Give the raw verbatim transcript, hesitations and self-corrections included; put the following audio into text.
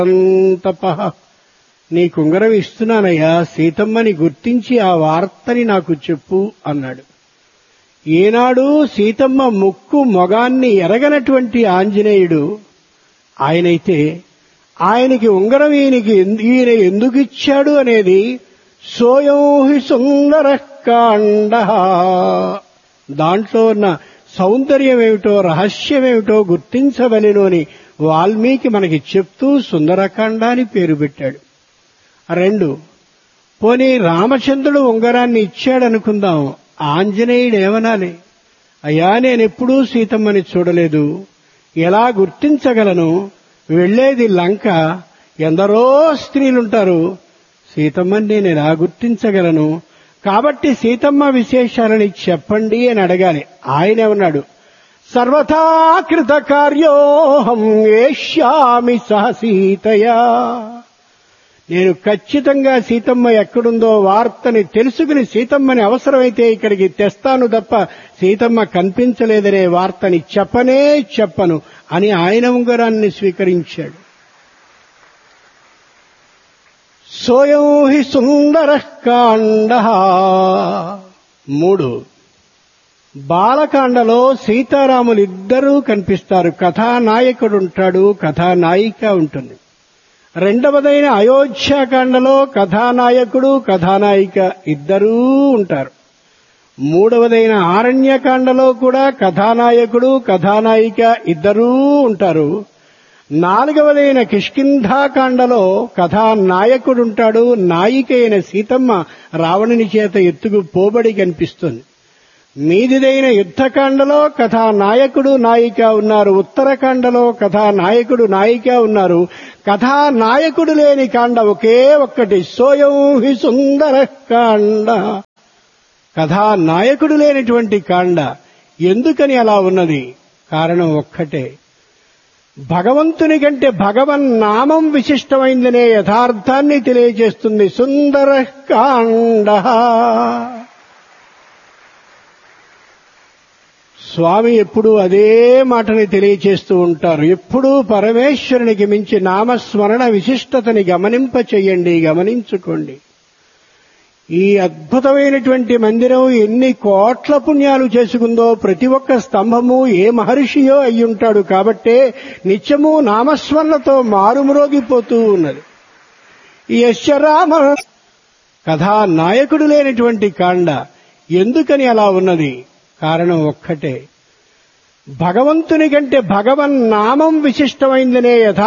సంతపః. నీ కుంగరం ఇస్తున్నానయ్యా, సీతమ్మని గుర్తించి ఆ వార్తని నాకు చెప్పు అన్నాడు. ఏనాడు సీతమ్మ ముక్కు మొగాన్ని ఎరగనటువంటి ఆంజనేయుడు ఆయనైతే ఆయనకి ఉంగరం ఈయనకి ఈయన ఎందుకు ఇచ్చాడు అనేది సోయం హి సుందర కాండ, దాంట్లో ఉన్న సౌందర్యం ఏమిటో రహస్యమేమిటో గుర్తించవలెను అని వాల్మీకి మనకి చెప్తూ సుందరకాండ అని పేరు పెట్టాడు. రెండు, పోనీ రామచంద్రుడు ఉంగరాన్ని ఇచ్చాడనుకుందాం, ఆంజనేయుడు ఏమనాలి? అయ్యా, నేనెప్పుడూ సీతమ్మని చూడలేదు, ఎలా గుర్తించగలను? వెళ్లేది లంక, ఎందరో స్త్రీలుంటారు, సీతమ్మని నేను ఎలా గుర్తించగలను? కాబట్టి సీతమ్మ విశేషాలని చెప్పండి అని అడగాలి. ఆయనేమన్నాడు? సర్వథా కృత కార్యోహం ఏష్యామి సహ సీతయా. నేను ఖచ్చితంగా సీతమ్మ ఎక్కడుందో వార్తని తెలుసుకుని సీతమ్మని అవసరమైతే ఇక్కడికి తెస్తాను తప్ప సీతమ్మ కనిపించలేదనే వార్తని చెప్పనే చెప్పను అని ఆయన ఉంగరాన్ని స్వీకరించాడు. సోయం హి సుందర కాండ. మూడు, బాలకాండలో సీతారాములిద్దరూ కనిపిస్తారు. కథానాయకుడుంటాడు, కథానాయిక ఉంటుంది. రెండవదైన అయోధ్యాకాండలో కథానాయకుడు కథానాయిక ఇద్దరూ ఉంటారు. మూడవదైన ఆరణ్యకాండలో కూడా కథానాయకుడు కథానాయిక ఇద్దరూ ఉంటారు. నాలుగవదైన కిష్కింధాకాండలో కథానాయకుడుంటాడు, నాయిక అయిన సీతమ్మ రావణుని చేత ఎత్తుకు పోబడి కనిపిస్తుంది. మీదిదైన యుద్ధకాండలో కథానాయకుడు నాయిక ఉన్నారు, ఉత్తరకాండలో కథానాయకుడు నాయిక ఉన్నారు. కథానాయకుడు లేని కాండ ఒకే ఒక్కటి, సోయం హి సుందర కాండ. కథానాయకుడు లేనటువంటి కాండ. ఎందుకని అలా ఉన్నది? కారణం ఒక్కటే, భగవంతుని కంటే భగవన్ నామం విశిష్టమైందనే యథార్థాన్ని తెలియజేస్తుంది సుందర కాండ. స్వామి ఎప్పుడూ అదే మాటని తెలియచేస్తూ ఉంటారు. ఎప్పుడూ పరమేశ్వరునికి మించి నామస్మరణ విశిష్టతని గమనింప చెయ్యండి, గమనించుకోండి. ఈ అద్భుతమైనటువంటి మందిరం ఎన్ని కోట్ల పుణ్యాలు చేసుకుందో, ప్రతి ఒక్క స్తంభము ఏ మహర్షియో అయ్యుంటాడు కాబట్టే నిత్యము నామస్మరణతో మారుమ్రోగిపోతూ ఉన్నది. యశ్చ రామ కథానాయకుడు లేనటువంటి కాండ. ఎందుకని అలా ఉన్నది? కారణం ఒక్కటే, భగవంతుని కంటే భగవన్ నామం విశిష్టమైందనే యథా